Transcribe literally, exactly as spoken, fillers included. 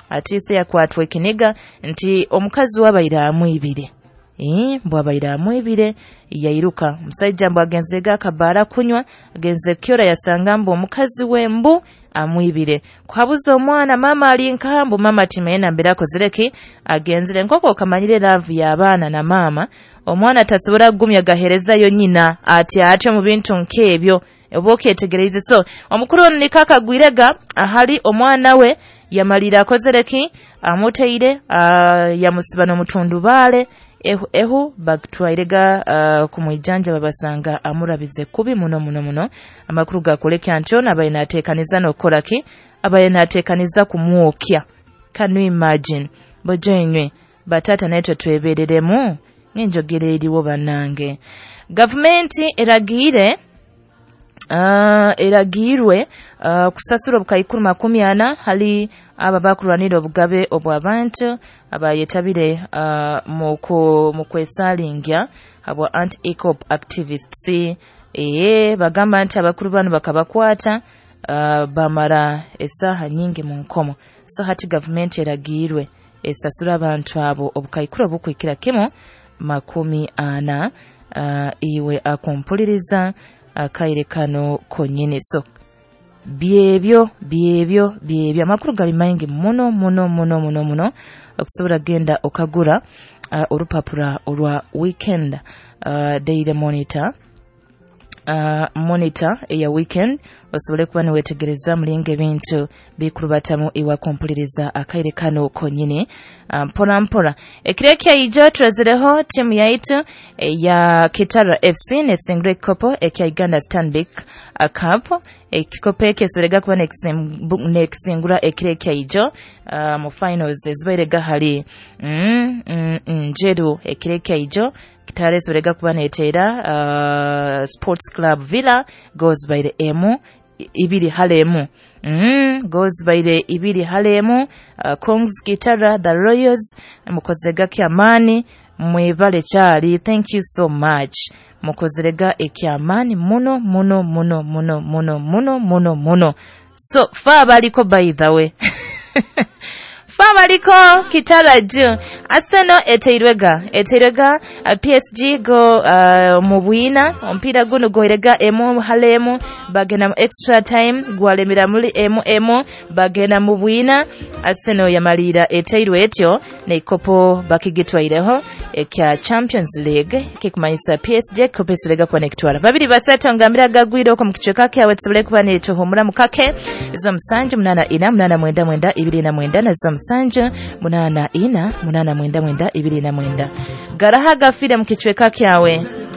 atiise yakwatwa ekiniga nti omukazi wabayira amwibire eh bwabayira amwibire yayiruka musajja mbu agenze gakabaala kunywa agenze kyora yasanga mbu omukazi wembu amwibire kwabuza omwana mama ali nkambu mama timena mbirako zireki agenzere nkoko kamanyire love y'abaana na mama omwana tasobola gumya gahereza yo nyina ati ate mu bintu nkebyo oboke etegereze so omukuru ono nikaka gwirega ahali omwana we yamalira akozereki amuteire uh, yamusibana mutundu bale ehu, ehu bagtwairega uh, kumwijanja babasanga amurabize kubi muno muno muno amakuru gakoleka ntyo abayina atekaniza nokolaki abayina atekaniza kumwokya. Can you imagine bojenywe batata naito twebereremu n'enjogera eriwo banange gavumenti eragire Uh, eragirwe uh, kusasura obukayikulu makumi ana hali aba bakulwanira obugabe obw'abantu abayetabire uh, mu kwesalingya abo anti-ecop activists eye bagamba nti abakulu bano bakabakwata uh, bamara esaha nyingi mu nkomo so hati gavumenti eragirwe esasura abantu abo obukayikulu obukwikira kimu makumi ana uh, iwe akumpuliriza akaire kano konyene so byebyo byebyo byebyo amakuru gali maingi muno muno muno muno muno okusobola genda okagura uh, olupapula olwa weekend uh, daily monitor uh, monitor eya weekend osobole kuba niwetegereza mulinga ebintu bikulubatamu iwa kumpuliriza akaire kano konyene uh, mpola mpola ekireki aijo turazireho timu yaitu ya Kitara F C nesingre kopo ekya Uganda Stanbic Cup ekikope kesorega kuba nekisingura ekireki aijo uh, mu finals ezibairega hali mm, mm, njeru ekireki aijo Kitare sorega kuba netera uh, Sports Club Villa goes by the emu ibiri halemu mm, goes by the ibiri halemu uh, Kongs Kitara the Royals mukozega kyamani mwevale chali thank you so much mukozega ekyamani muno muno muno muno muno muno muno muno so fa baliko by the way Famaliko Kitara ju Arsenal eteirwega eteirwega uh, P S G go uh, mubwina ompira guno goerega emu halemu bagena mu extra time gwalemera muri emu emu bagena mubwina Arsenal yamalira eteirwe etyo neikopo bakigitwaireho ekya Champions League kikumanyisa P S G kopesulega connectwara babiri basatu ngambira gagwiro ko mukicheka kyawe tsubule kuba neto homura mukake izo msanje munana ina munana mwenda mwenda ibiri na mwenda na zo msanje munana ina munana mwenda mwenda ibiri na mwenda garaha gafire mukicheka kyawe